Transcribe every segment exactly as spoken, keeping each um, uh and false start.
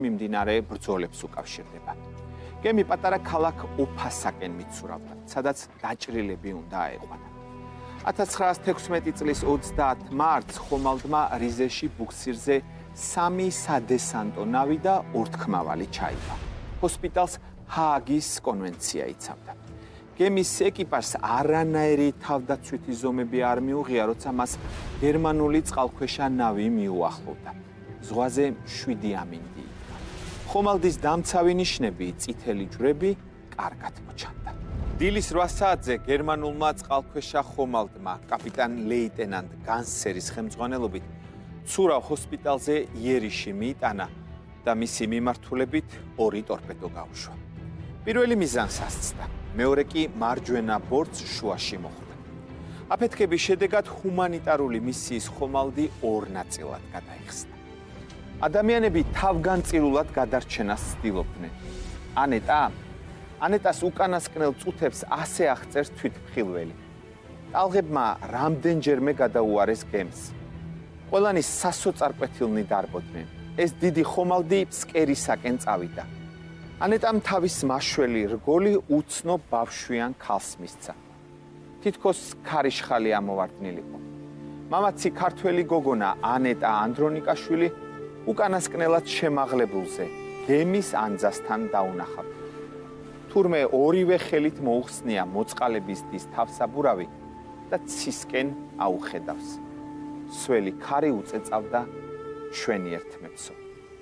მიმდინარე ბრძოლებს უკავშირდება. გემი პატარა ქალაქ უფასაკენ მიცურავდა, სადაც დაჭრილები უნდა აეყვანა. ათას ცხრაას თექვსმეტი წლის ოცდაათ მარტს ხომალდმა რიზეში ბუქსირზე სამი სადესანტო ნავი და ორთქმავალი ჩაიგა. ჰოსპიტალს ჰააგის კონვენცია იცავდა. გემის ეკიპაჟს არანაირი თავდაცვითი ზომები არ მიუღია, როცა მას გერმანული წყალქვეშა ნავი მიუახლოვდა. ზღვაზე შვიდი ამინდი იდგა. ხომალდის დამცავი ნიშნები, წითელი ჯვრები კარგად მოჩანდა. დილის რვა საათზე გერმანულმა წყალქვეშა ხომალდმა კაპიტან ლეიტენანტ განსერის ხელმძღვანელობით ცურავ ჰოსპიტალზე იერიში მიიტანა და მისი მიმართულებით ორი ტორპედო გაუშვა. პირველი მიზანს ასწდა, მეორე კი მარჯვენა ბორტს შუაში მოხვდა. აფეთქების შედეგად ჰუმანიტარული მისიის ხომალდი ორ ნაწილად გადაიხსნა. ადამიანები თავგანწირულად გადარჩენას ცდილობდნენ. ანეტა ანეტას უკანასკნელ წუთებს ასე აღწერს თვითმხილველი. ტალღებმა რამდენჯერმე გადაუარეს გემს. ყველანი სასოწარკვეთილნი დარბოდნენ. ეს დიდი ხომალდი ფსკერისაკენ წავიდა. ანეტამ თავის მაშველი რგოლი უცნობ ბავშვიან ქალს მისცა. თითქოს ქარიშხალი ამოვარდნილიყო. მამაცი ქართველი გოგონა ანეტა ანდრონიკაშვილი უკანასკნელად შემაღლებულზე გემის ანძასთან დაუნახავდა. თურმე ორივე ხელით მოუხსნია მოწყალების დის თავსაბურავი და ცისკენ აუხედავს. სველი ქარი უწეწავდა ჩვენი ერთმეცო.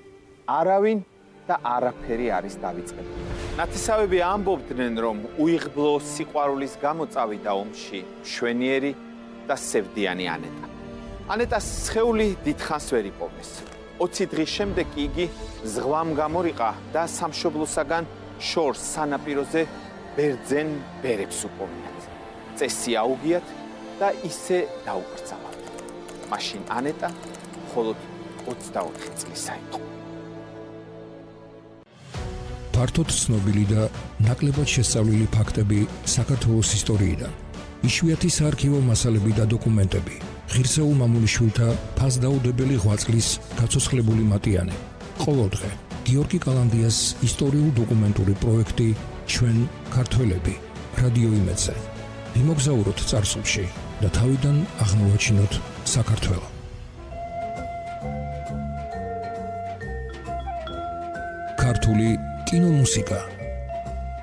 არავინ და არაფერი არის დავიწყებული. ნათესავები ამბობდნენ, რომ უიღბლო სიყვარულის გამო წავიდა ომში მშვენიერი და სევდიანი ანეტა. ანეტას სხეული დიდხანს ვერ იპოვეს. ოცი დღის შემდეგ კი იგი ზღვამ გამორიყა და სამშობლოსაგან შორს სანაპიროზე ბერძენ ბერებს უპოვიათ. წესი აუგიათ და ისე დაუკრძალავთ. მაშინ ანეტა მხოლოდ ოცდაოთხი წლისა იყო. ფართოდ ცნობილი და ნაკლებად შესწავლილი ფაქტები საქართველოს ისტორიიდან. იშვიათი საარქივო მასალები და დოკუმენტები. ღირსეულ მამულიშვილთა ფასდაუდებელი ღვაწლის გაცოცხლებული მატიანე. ყოველდღე გიორგი კალანდიას ისტორიულ-დოკუმენტური პროექტი ჩვენ ქართველები რადიო იმედზე. ვიმოგზაუროთ წარსულში და თავიდან აღმოვაჩინოთ საქართველო. ქართული კინომუსიკა